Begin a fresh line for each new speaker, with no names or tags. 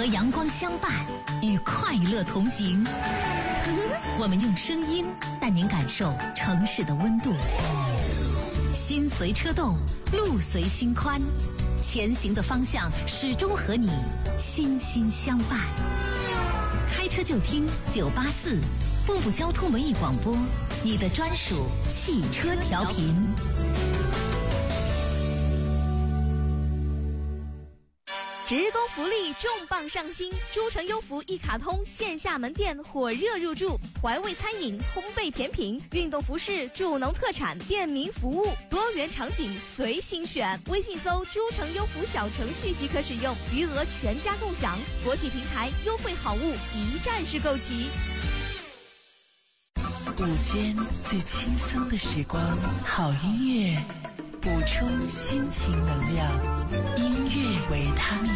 阳光相伴，与快乐同行。我们用声音带您感受城市的温度。心随车动，路随心宽，前行的方向始终和你心心相伴。开车就听984步步交通文艺广播，你的专属汽车调频。
职工福利重磅上新，诸城优福一卡通线下门店火热入驻，怀味餐饮、烘焙甜品、运动服饰、助农特产、便民服务，多元场景随心选。微信搜诸城优福小程序即可使用，余额全家共享。国际平台优惠好物一站式购齐。
午间最轻松的时光，好音乐补充心情能量，音乐维他命。